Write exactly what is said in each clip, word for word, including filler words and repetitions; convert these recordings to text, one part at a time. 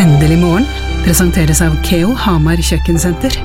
Endelig morgen presenteres av Keo Hamar Kjøkkensenter.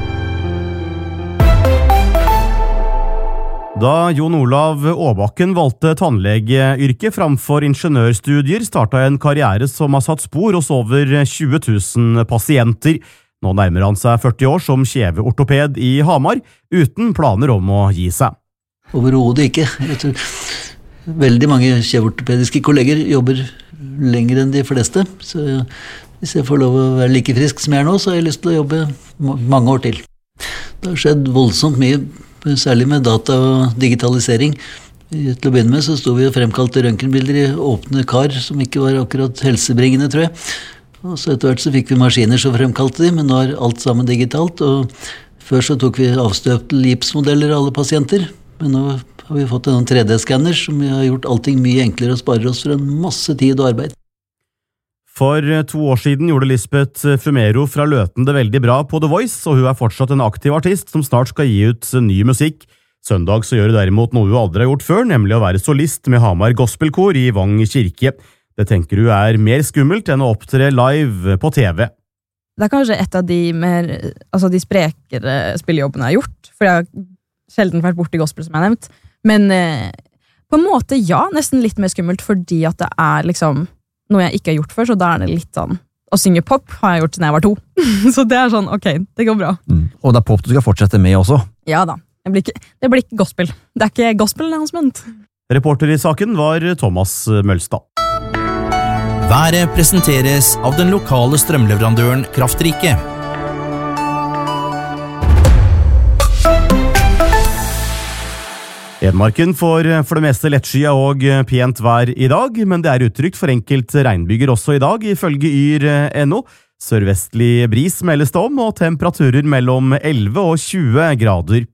Da Jon Olav Åbakken valgte tannlegeyrket framfor ingeniørstudier, startet en karriere som har satt spor hos over tjue tusen pasienter. Nå nærmer han seg førti år som kjeveortoped i Hamar, uten planer om å gi seg. Overhodet ikke. Jeg tror veldig mange kjeveortopediske kolleger jobber lenger enn de fleste, så hvis jeg får lov å være like frisk som jeg er nå, så har jeg lyst til å jobbe mange år til. Det har skjedd voldsomt mye, særlig med data og digitalisering. Til å begynne med så stod vi og fremkalte røntgenbilder i åpne kar, som ikke var akkurat helsebringende, tror jeg. Og så etter hvert så fikk vi maskiner som fremkalte de, men nå er alt sammen digitalt, og før så tok vi avstøpte gipsmodeller av alle pasienter, men nå har vi fått en tre D-skanner som har gjort allting mye enklere og sparer oss for en masse tid og arbeid. For to år siden gjorde Lisbeth Fumero fra Løten det veldig bra på The Voice, og hun er fortsatt en aktiv artist som snart skal gi ut ny musikk. Søndag så gjør hun derimot noe hun aldri har gjort før, nemlig å være solist med Hamar Gospelkor i Vang kirke. Det tenker hun er mer skummelt enn å opptre live på T V. Det er kanskje et av de mer, altså de sprekere spillejobbene jeg har gjort, for jeg har sjelden vært borte i gospel som jeg har nevnt. Men eh, på en måte ja, nesten litt mer skummelt, fordi at det er liksom noe jeg ikke har gjort før, så da er det litt sånn, å synge pop har jeg gjort siden jeg var to. Så det er sånn, ok, det går bra. Mm. Og det er pop du skal fortsette med også? Ja da, det blir ikke, det blir ikke gospel. Det er ikke gospel-announcement. Reporter i saken var Thomas Mølstad. Været presenteres av den lokale strømleverandøren Kraftrike. Hedmarken får for det meste lettskyet og pent vær i dag, men det er uttrykt for enkelt regnbyger også i dag, ifølge yr punktum no. Sørvestlig bris meldes det om, og temperaturer mellom elleve og tjue grader.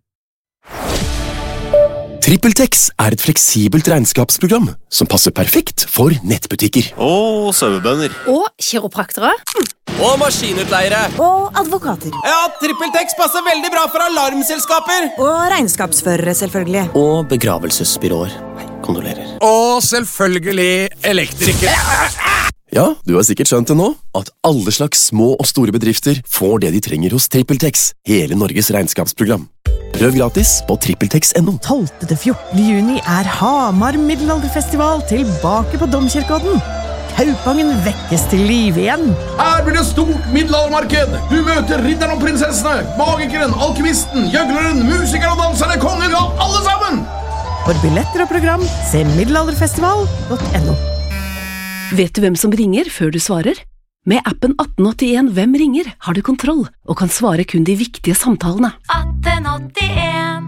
TrippelTex er et fleksibelt regnskapsprogram som passer perfekt for nettbutikker. Og sauebønder. Og kiropraktere. Mm. Og maskinutleiere. Og advokater. Ja, TrippelTex passer veldig bra for alarmselskaper. Og regnskapsførere, selvfølgelig. Og begravelsesbyråer. Nei, kondolerer. Og selvfølgelig elektrikere. Ja, du har sikkert skjønt det nå, at alle slags små og store bedrifter får det de trenger hos TrippelTex, hele Norges regnskapsprogram. Prøv gratis på trippeltex punktum no. tolvte til fjortende juni er Hamar Middelalderfestival tilbake på Domkirkeodden. Kaupangen vekkes til liv igjen. Her blir det stort middelaldermarked. Du møter ridderen og prinsessene, magikeren, alkymisten, gjøgleren, musikeren og danserne, kongen, ja, alle sammen! For billetter og program, se middelalderfestival punktum no. Vet du hvem som ringer før du svarer? Med appen atten åttien Hvem ringer har du kontroll og kan svare kun de viktige samtalene. atten åttien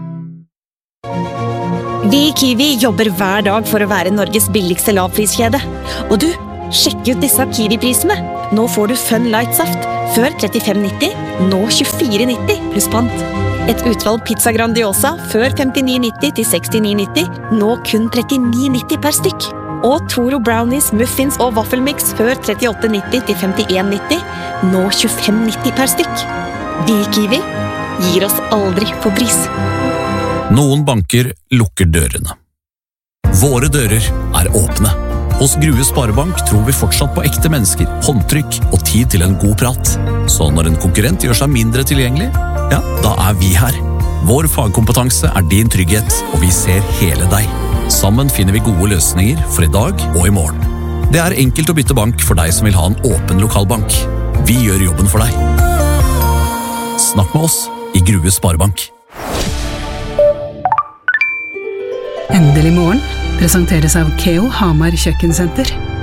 Vi i Kiwi jobber hver dag for å være Norges billigste lavpriskjede. Og du, sjekk ut disse Kiwi-prisene. Nå får du Fun Light-saft før trettifem nitti, nå tjuefire nitti pluss pant. Et utvalg pizza Grandiosa før femtini nitti til sekstini nitti, nå kun trettini nitti per stykk. Og Toro Brownies, muffins og waffelmix før trettiåtte nitti til femtien nitti, nå tjuefem nitti per stykk. Vi i Kiwi gir oss aldri på pris. Noen banker lukker dørene. Våre dører er åpne. Hos Grue Sparebank tror vi fortsatt på ekte mennesker, håndtrykk og tid til en god prat. Så når en konkurrent gjør seg mindre tilgjengelig, ja, da er vi her. Vår fagkompetanse er din trygghet, og vi ser hele deg. Sammen finner vi gode løsninger for i dag og i morgen. Det er enkelt å bytte bank for deg som vil ha en åpen lokalbank. Vi gjør jobben for deg. Snakk med oss i Grue Sparebank. Endelig morgen presenteres av Keo Hamar Kjøkkensenter.